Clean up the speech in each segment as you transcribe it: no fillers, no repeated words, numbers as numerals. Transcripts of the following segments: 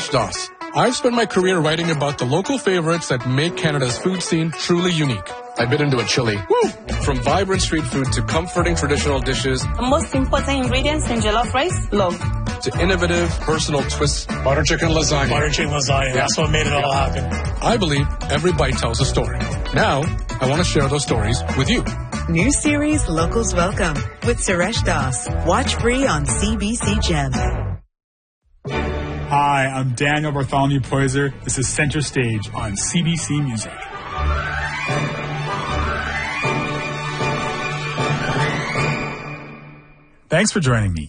Suresh Das. I've spent my career writing about the local favorites that make Canada's food scene truly unique. I bit into a chili. Woo! From vibrant street food to comforting traditional dishes. The most important ingredients in jollof rice, love. To innovative, personal twists. Butter chicken lasagna. Butter chicken lasagna. That's what made it all happen. I believe every bite tells a story. Now, I want to share those stories with you. New series Locals Welcome with Suresh Das. Watch free on CBC Gem. Hi, I'm Daniel Bartholomew Poyser. This is Center Stage on CBC Music. Thanks for joining me.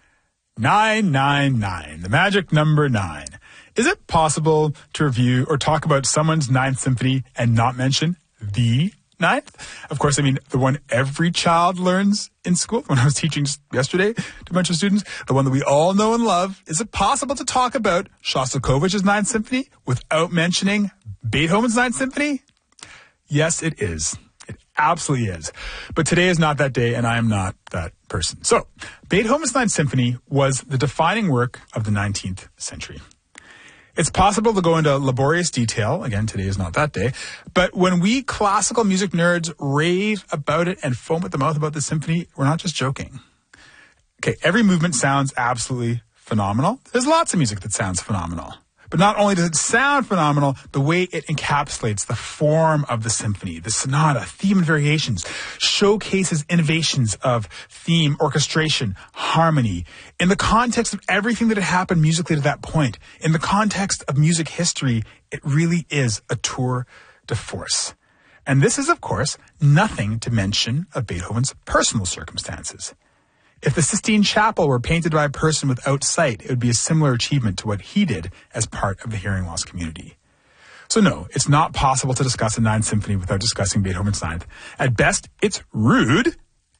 999, the magic number 9. Is it possible to review or talk about someone's Ninth Symphony and not mention the Ninth? Of course, I mean the one every child learns in school. When I was teaching yesterday to a bunch of students, the one that we all know and love. Is it possible to talk about Shostakovich's Ninth Symphony without mentioning Beethoven's Ninth Symphony? Yes, it is. It absolutely is. But today is not that day, and I am not that person. So, Beethoven's Ninth Symphony was the defining work of the 19th century. It's possible to go into laborious detail. Again, today is not that day. But when we classical music nerds rave about it and foam at the mouth about the symphony, we're not just joking. Okay, every movement sounds absolutely phenomenal. There's lots of music that sounds phenomenal. But not only does it sound phenomenal, the way it encapsulates the form of the symphony, the sonata, theme and variations, showcases innovations of theme, orchestration, harmony. In the context of everything that had happened musically to that point, in the context of music history, it really is a tour de force. And this is, of course, nothing to mention of Beethoven's personal circumstances. If the Sistine Chapel were painted by a person without sight, it would be a similar achievement to what he did as part of the hearing loss community. So no, it's not possible to discuss a Ninth Symphony without discussing Beethoven's Ninth. At best, it's rude.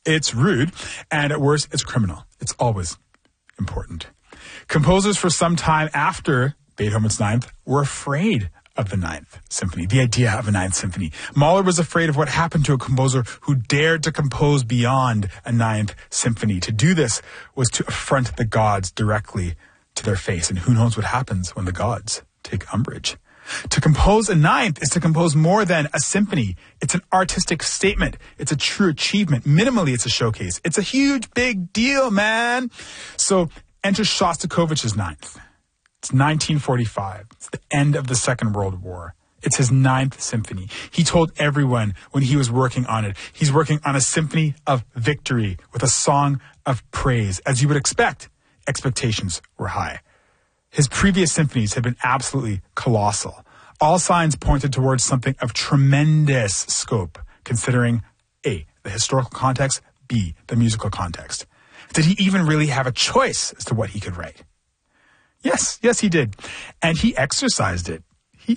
And at worst, it's criminal. It's always important. Composers for some time after Beethoven's Ninth were afraid of the Ninth Symphony, the idea of a Ninth Symphony. Mahler was afraid of what happened to a composer who dared to compose beyond a Ninth Symphony. To do this was to affront the gods directly to their face, and who knows what happens when the gods take umbrage. To compose a Ninth is to compose more than a symphony. It's an artistic statement. It's a true achievement. Minimally, it's a showcase. It's a huge, big deal, man. So enter Shostakovich's Ninth. It's 1945. It's the end of the Second World War. It's his Ninth Symphony. He told everyone when he was working on it, he's working on a symphony of victory with a song of praise. As you would expect, expectations were high. His previous symphonies had been absolutely colossal. All signs pointed towards something of tremendous scope, considering A, the historical context, B, the musical context. Did he even really have a choice as to what he could write? Yes, he did. And he exercised it.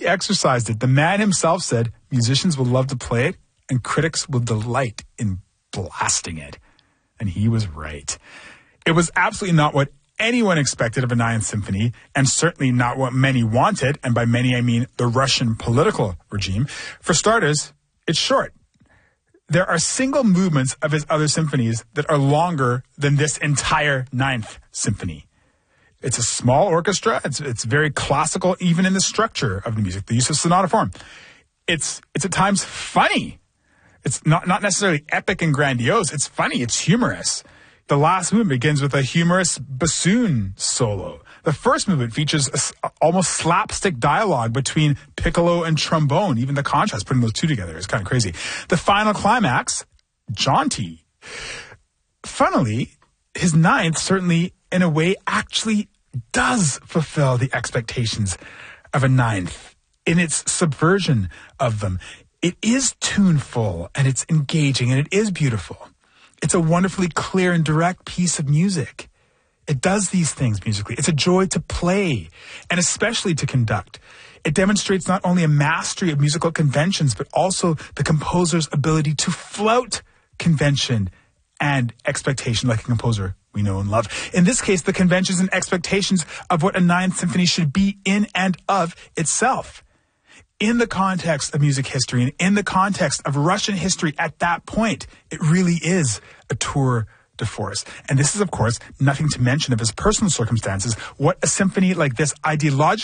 The man himself said musicians will love to play it and critics will delight in blasting it. And he was right. It was absolutely not what anyone expected of a Ninth Symphony, and certainly not what many wanted, and by many I mean the Russian political regime. For starters, it's short. There are single movements of his other symphonies that are longer than this entire Ninth Symphony. It's a small orchestra. It's very classical, even in the structure of the music, the use of sonata form. It's at times funny. It's not necessarily epic and grandiose. It's funny. It's humorous. The last movement begins with a humorous bassoon solo. The first movement features almost slapstick dialogue between piccolo and trombone. Even the contrast, putting those two together, is kind of crazy. The final climax, jaunty. Funnily, his Ninth certainly, in a way, actually does fulfill the expectations of a Ninth in its subversion of them. It is tuneful, and it's engaging, and it is beautiful. It's a wonderfully clear and direct piece of music. It does these things musically. It's a joy to play, and especially to conduct. It demonstrates not only a mastery of musical conventions, but also the composer's ability to flout convention and expectation like a composer we know and love. In this case, the conventions and expectations of what a Ninth Symphony should be in and of itself. In the context of music history and in the context of Russian history at that point, it really is a tour de force. And this is, of course, nothing to mention of his personal circumstances. What a symphony like this ideologically